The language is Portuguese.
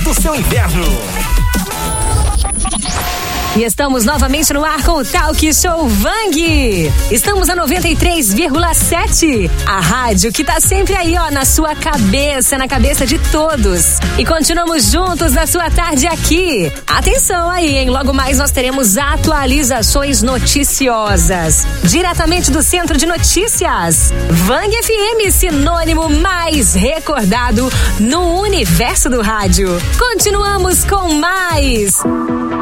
do seu inverno. E estamos novamente no ar com o Talk Show Vang. Estamos a 93,7. A rádio que tá sempre aí, ó, na sua cabeça, na cabeça de todos. E continuamos juntos na sua tarde aqui. Atenção aí, hein? Logo mais nós teremos atualizações noticiosas. Diretamente do Centro de Notícias. Vang FM, sinônimo mais recordado no universo do rádio. Continuamos com mais.